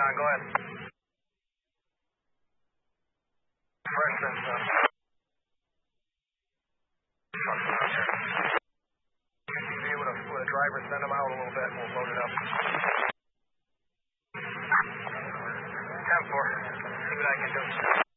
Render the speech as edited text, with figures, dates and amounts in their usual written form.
on, go ahead. For instance, be able to, with a driver, send them out a little bit, and we'll load it up. 10-4. See what I can do.